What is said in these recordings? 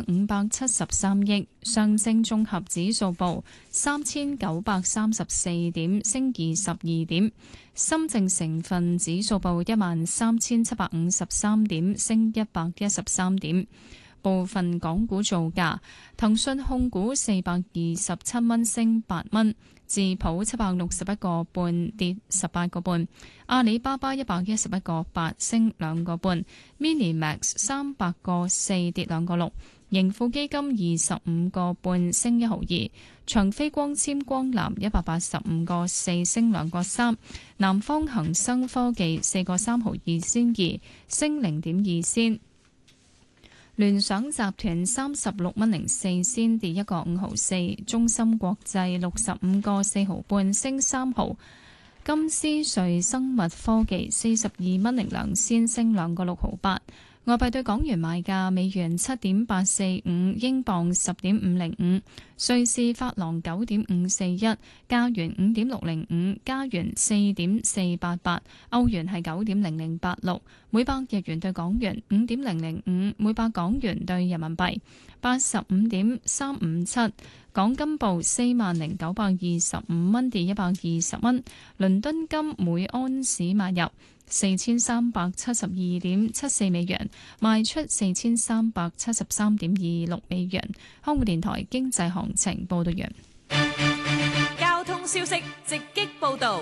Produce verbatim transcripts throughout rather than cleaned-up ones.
五百七十三億。上證綜合指數報三千九百三十四點，升二十二點。深證成分指數報一萬三千七百五十三點，升一百一十三點。部分港股造價：騰訊控股四百二十七蚊，升八蚊；智普七百六十一個半，跌十八個半；阿里巴巴一百一十一個八，升兩個半；Minimax 三百個四，跌兩個六；盈富基金二十五個半，升一毫二；長飛光纖光纜一百八十五個四，升兩個三；南方恒生科技四個三毫二仙二，升零點二仙。聯想集團三十六蚊零四仙，跌一個五毫四；中芯國際六十五個四毫半，升三毫；金斯瑞生物科技四十二蚊零兩仙，升兩個六毫八。外幣對港元買價：美元七點八四五，英鎊十點五零五，瑞士法郎九點五四一，加元五點六零五，加元四點四八八，歐元係九點零零八六，每百日元對港元五點零零五，每百港元對人民幣八十五點三五七。港金報四萬零九百二十五蚊，跌一百二十蚊。倫敦金每安士買入四千三百七十二點七四美元，賣出四千三百七十三點二六美元。香港電台經濟行情報道完。 交通消息直擊報道。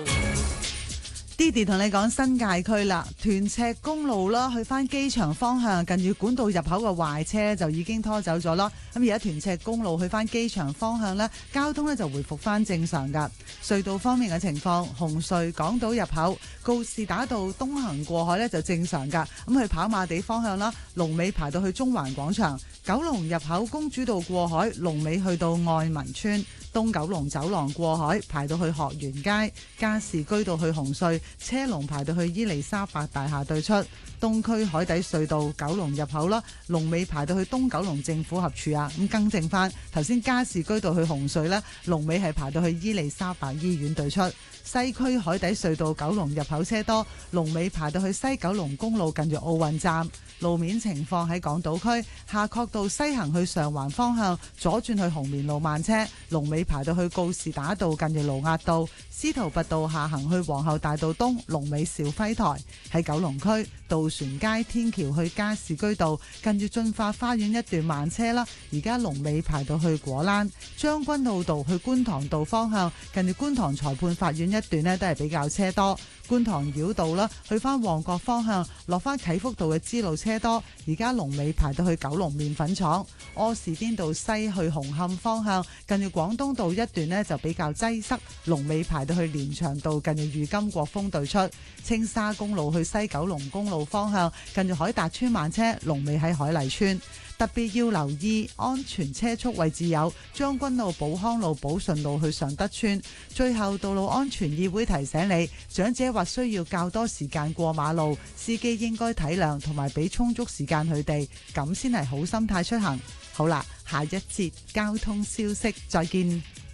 Didi 同你講新界區啦，屯赤公路啦，去翻機場方向，近住管道入口嘅壞車就已經拖走咗啦。咁而家屯赤公路去翻機場方向呢，交通呢就回復翻正常噶。隧道方面嘅情況，紅隧港島入口告士打道東行過海呢就正常噶。咁去跑馬地方向啦，龍尾排到去中環廣場；九龍入口公主道過海，龍尾去到愛民村；東九龍走廊過海排到去學園街；加士居道去紅隧車龍排到去伊利沙伯大廈對出；東區海底隧道九龍入口啦，龍尾排到去東九龍政府合署啊。咁更正翻頭先加士居道去紅隧呢，龍尾係排到去伊利沙伯醫院對出；西區海底隧道九龍入口車多，龍尾排到去西九龍公路近住奧運站。路面情況喺港島區夏慤道西行去上環方向，左轉去紅棉路慢車，龍尾排到去告士打道近住盧押道；司徒拔道下行去皇后大道東，龍尾兆輝台。喺九龍區渡船街天橋去加士居道近住駿發花園一段慢車啦，而家龍尾排到去果欄。將軍澳道去觀塘道方向近住觀塘裁判法院一段呢都係比較車多。觀塘繞道啦，去翻旺角方向落翻啟福道嘅支路車多，而家龍尾排到去九龍麵粉廠。柯士甸道西去紅磡方向近住廣東道一段呢就比較擠塞，龍尾排到去連翔道近住裕金國峰對出。青沙公路去西九龍公路方向近住海達村慢車，龍尾喺海麗村。特別要留意安全車速位置有將軍澳寶康路、寶順路去尚德村。最後，道路安全議會提醒你，長者或需要較多時間過馬路，司機應該體諒同埋俾充足時間佢哋，咁先係好心態出行。好啦，下一節交通消息再見。